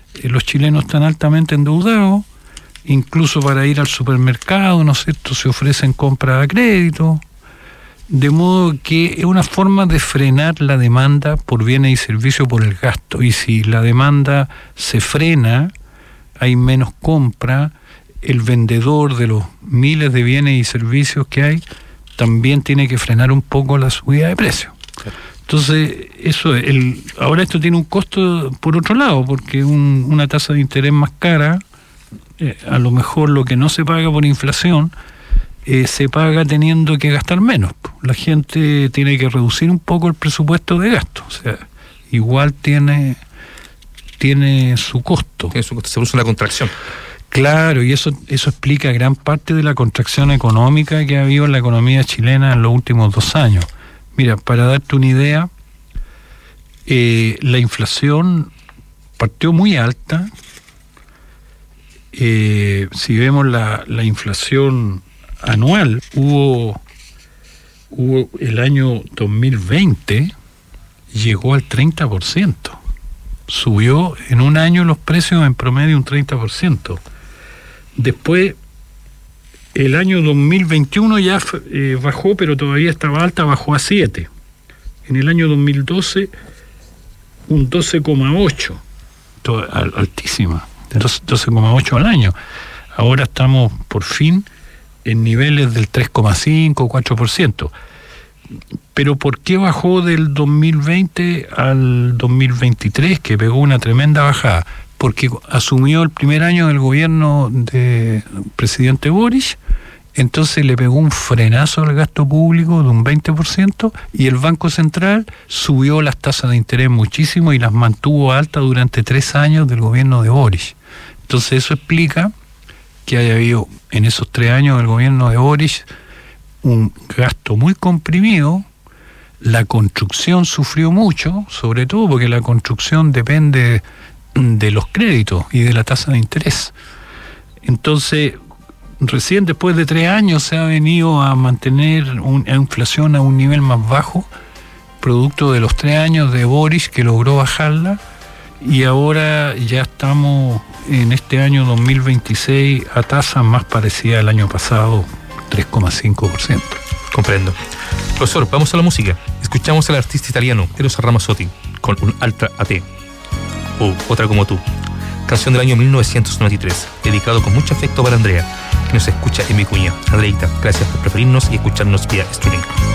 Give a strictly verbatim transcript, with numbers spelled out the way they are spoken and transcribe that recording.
eh, los chilenos están altamente endeudados, incluso para ir al supermercado, ¿no es cierto?, se ofrecen compras a crédito, de modo que es una forma de frenar la demanda por bienes y servicios por el gasto, y si la demanda se frena, hay menos compra, el vendedor de los miles de bienes y servicios que hay también tiene que frenar un poco la subida de precios. Entonces, eso el, ahora esto tiene un costo por otro lado, porque un, una tasa de interés más cara, eh, a lo mejor lo que no se paga por inflación, eh, se paga teniendo que gastar menos. La gente tiene que reducir un poco el presupuesto de gasto, o sea, igual tiene, tiene su costo. Tiene su costo, se produce una contracción. Claro, y eso, eso explica gran parte de la contracción económica que ha habido en la economía chilena en los últimos dos años. Mira, para darte una idea, eh, la inflación partió muy alta. Eh, si vemos la, la inflación anual, hubo, hubo el año dos mil veinte, llegó al treinta por ciento. Subió en un año los precios en promedio un treinta por ciento. Después, el año dos mil veintiuno ya eh, bajó, pero todavía estaba alta, bajó a siete. En el año dos mil doce, un doce coma ocho, altísima, doce coma ocho al año. Ahora estamos por fin en niveles del tres coma cinco, cuatro por ciento. Pero ¿por qué bajó del dos mil veinte al dos mil veintitrés, que pegó una tremenda bajada? Porque asumió el primer año del gobierno del presidente Boric, entonces le pegó un frenazo al gasto público de un veinte por ciento y el Banco Central subió las tasas de interés muchísimo y las mantuvo altas durante tres años del gobierno de Boric. Entonces eso explica que haya habido en esos tres años del gobierno de Boric un gasto muy comprimido. La construcción sufrió mucho, sobre todo porque la construcción depende de los créditos y de la tasa de interés. Entonces, recién después de tres años se ha venido a mantener una inflación a un nivel más bajo, producto de los tres años de Boric, que logró bajarla, y ahora ya estamos en este año dos mil veintiséis a tasas más parecidas al año pasado, tres coma cinco por ciento. Comprendo. Profesor, vamos a la música. Escuchamos al artista italiano Eros Ramazzotti con un Altra a te. O Otra como tú. Canción del año mil novecientos noventa y tres, dedicado con mucho afecto para Andrea, que nos escucha en Vicuña. Andreita, gracias por preferirnos y escucharnos vía streaming.